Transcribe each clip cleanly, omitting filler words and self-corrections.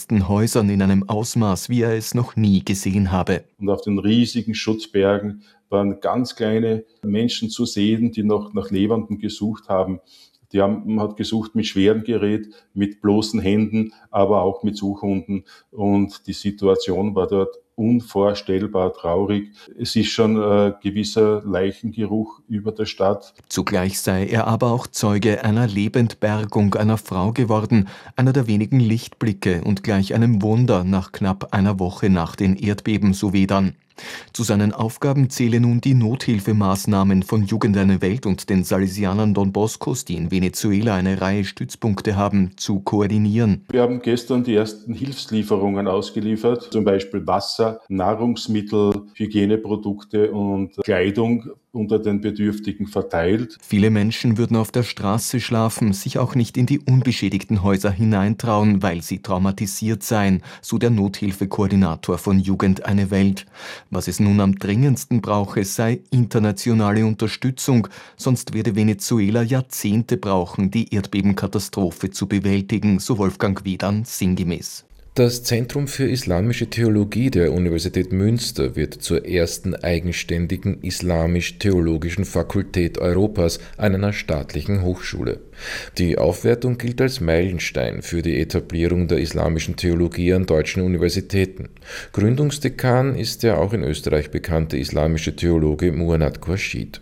verwaisten Häusern in einem Ausmaß, wie er es noch nie gesehen habe. Und auf den riesigen Schutzbergen waren ganz kleine Menschen zu sehen, die noch nach Lebenden gesucht haben. Man hat gesucht mit schwerem Gerät, mit bloßen Händen, aber auch mit Suchhunden. Und die Situation war dort unvorstellbar traurig. Es ist schon ein gewisser Leichengeruch über der Stadt. Zugleich sei er aber auch Zeuge einer Lebendbergung einer Frau geworden, einer der wenigen Lichtblicke und gleich einem Wunder nach knapp einer Woche nach den Erdbeben Suvedan. Zu seinen Aufgaben zählen nun die Nothilfemaßnahmen von Jugend eine Welt und den Salesianern Don Boscos, die in Venezuela eine Reihe Stützpunkte haben, zu koordinieren. Wir haben gestern die ersten Hilfslieferungen ausgeliefert, zum Beispiel Wasser, Nahrungsmittel, Hygieneprodukte und Kleidung unter den Bedürftigen verteilt. Viele Menschen würden auf der Straße schlafen, sich auch nicht in die unbeschädigten Häuser hineintrauen, weil sie traumatisiert seien, so der Nothilfekoordinator von Jugend eine Welt. Was es nun am dringendsten brauche, sei internationale Unterstützung, sonst werde Venezuela Jahrzehnte brauchen, die Erdbebenkatastrophe zu bewältigen, so Wolfgang Wiedan sinngemäß. Das Zentrum für Islamische Theologie der Universität Münster wird zur ersten eigenständigen islamisch-theologischen Fakultät Europas an einer staatlichen Hochschule. Die Aufwertung gilt als Meilenstein für die Etablierung der islamischen Theologie an deutschen Universitäten. Gründungsdekan ist der auch in Österreich bekannte islamische Theologe Muannad Khurshid.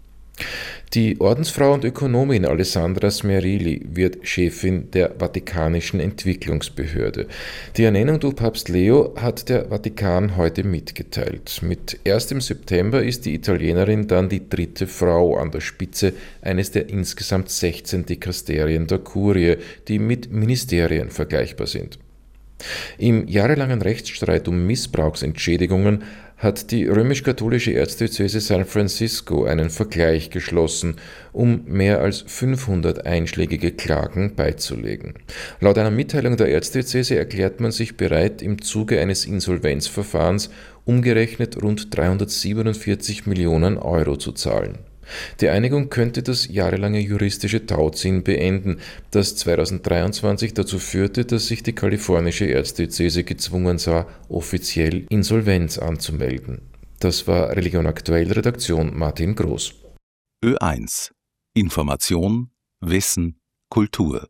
Die Ordensfrau und Ökonomin Alessandra Smerili wird Chefin der Vatikanischen Entwicklungsbehörde. Die Ernennung durch Papst Leo hat der Vatikan heute mitgeteilt. Mit 1. September ist die Italienerin dann die dritte Frau an der Spitze eines der insgesamt 16 Dikasterien der Kurie, die mit Ministerien vergleichbar sind. Im jahrelangen Rechtsstreit um Missbrauchsentschädigungen hat die römisch-katholische Erzdiözese San Francisco einen Vergleich geschlossen, um mehr als 500 einschlägige Klagen beizulegen. Laut einer Mitteilung der Erzdiözese erklärt man sich bereit, im Zuge eines Insolvenzverfahrens umgerechnet rund 347 Millionen Euro zu zahlen. Die Einigung könnte das jahrelange juristische Tauziehen beenden, das 2023 dazu führte, dass sich die kalifornische Erzdiözese gezwungen sah, offiziell Insolvenz anzumelden. Das war Religion Aktuell, Redaktion Martin Groß. Ö1 Information, Wissen, Kultur.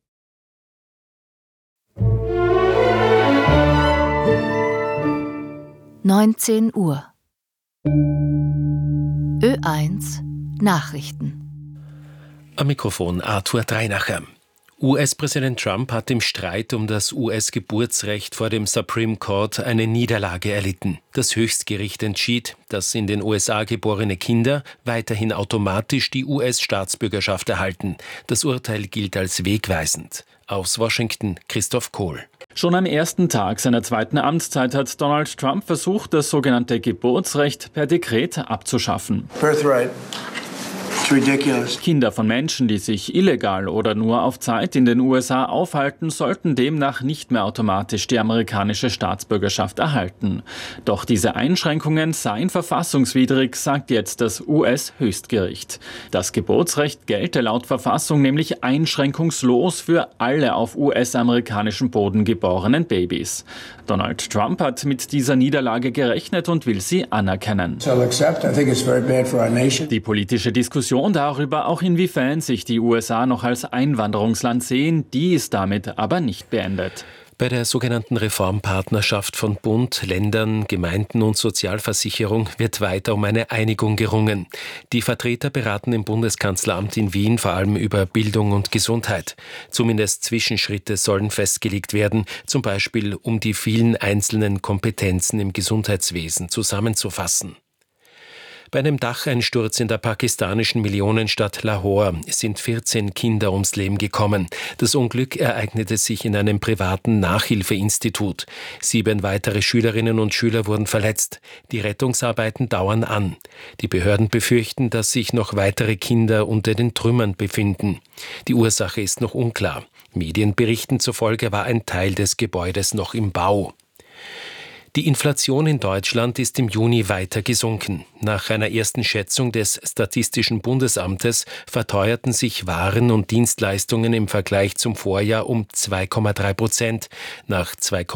(19 Uhr) Ö1 Nachrichten. Am Mikrofon Arthur Dreinacher. US-Präsident Trump hat im Streit um das US-Geburtsrecht vor dem Supreme Court eine Niederlage erlitten. Das Höchstgericht entschied, dass in den USA geborene Kinder weiterhin automatisch die US-Staatsbürgerschaft erhalten. Das Urteil gilt als wegweisend. Aus Washington Christoph Kohl. Schon am ersten Tag seiner zweiten Amtszeit hat Donald Trump versucht, das sogenannte Geburtsrecht per Dekret abzuschaffen. Birthright. Kinder von Menschen, die sich illegal oder nur auf Zeit in den USA aufhalten, sollten demnach nicht mehr automatisch die amerikanische Staatsbürgerschaft erhalten. Doch diese Einschränkungen seien verfassungswidrig, sagt jetzt das US-Höchstgericht. Das Geburtsrecht gelte laut Verfassung nämlich einschränkungslos für alle auf US-amerikanischem Boden geborenen Babys. Donald Trump hat mit dieser Niederlage gerechnet und will sie anerkennen. Die politische Diskussion darüber, auch inwiefern sich die USA noch als Einwanderungsland sehen, die ist damit aber nicht beendet. Bei der sogenannten Reformpartnerschaft von Bund, Ländern, Gemeinden und Sozialversicherung wird weiter um eine Einigung gerungen. Die Vertreter beraten im Bundeskanzleramt in Wien vor allem über Bildung und Gesundheit. Zumindest Zwischenschritte sollen festgelegt werden, zum Beispiel um die vielen einzelnen Kompetenzen im Gesundheitswesen zusammenzufassen. Bei einem Dacheinsturz in der pakistanischen Millionenstadt Lahore sind 14 Kinder ums Leben gekommen. Das Unglück ereignete sich in einem privaten Nachhilfeinstitut. 7 weitere Schülerinnen und Schüler wurden verletzt. Die Rettungsarbeiten dauern an. Die Behörden befürchten, dass sich noch weitere Kinder unter den Trümmern befinden. Die Ursache ist noch unklar. Medienberichten zufolge war ein Teil des Gebäudes noch im Bau. Die Inflation in Deutschland ist im Juni weiter gesunken. Nach einer ersten Schätzung des Statistischen Bundesamtes verteuerten sich Waren und Dienstleistungen im Vergleich zum Vorjahr um 2,3%, nach 2,5%